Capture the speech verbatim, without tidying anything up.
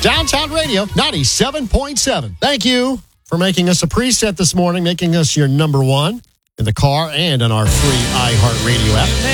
Downtown Radio ninety-seven point seven. Thank you for making us a preset this morning, making us your number one in the car and on our free iHeartRadio app.